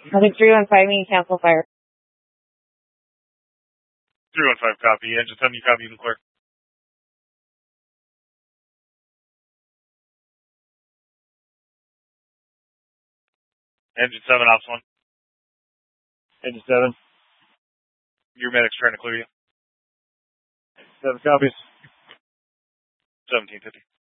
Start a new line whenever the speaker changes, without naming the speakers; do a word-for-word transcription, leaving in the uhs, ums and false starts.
I think three one five mean cancel fire.
three one five copy. Engine seven, you copy, you can clear. Engine seven, ops one.
Engine seven.
Your medic's trying to clear you.
Seven copies.
seventeen fifty.